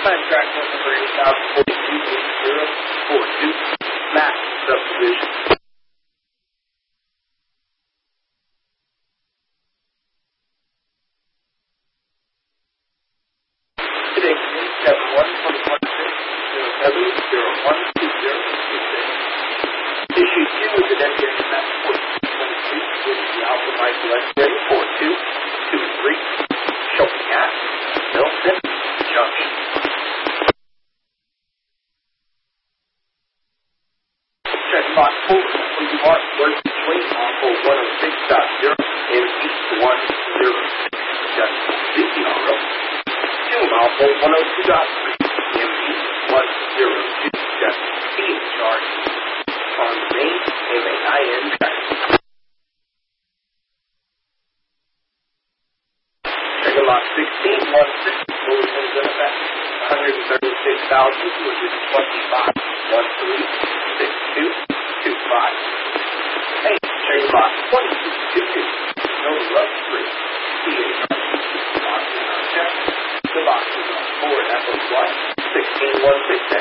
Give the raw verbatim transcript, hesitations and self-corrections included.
Contract number eight thousand forty-two zero four two, Max Subdivision. Today, seven one one one six zero seven zero one two zero two six. Issue two is the Deputy Max forty-two twenty-two with the Alpha Mike Legendary four two two three, Shopping at Milton Junction. Check box four, when you mark work between on pole one oh six dot zero and east one zero six. Just C P R O. Two mile pole one oh two dot three and east one zero two. Just being charged on the main M A I N track. Check lot sixteen one six, bulletins in effect. one hundred thirty-six thousand, which is twenty-five one three six two two five. Hey, check box twenty-two two two, no rush three. P A box in our check. The box is on Ford Apple Plus sixteen one six X